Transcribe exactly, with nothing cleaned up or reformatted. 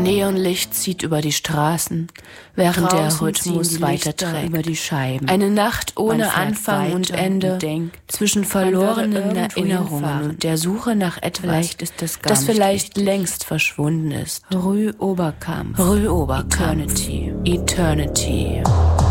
Neonlicht zieht über die Straßen, während der Rhythmus weiterträgt. Über die Scheiben. Eine Nacht ohne Anfang und Ende, und denkt, zwischen verlorenen Erinnerungen und der Suche nach etwas, ist das, das vielleicht richtig. längst verschwunden ist. Rue Oberkampf. Rue Oberkampf. Eternity. Eternity.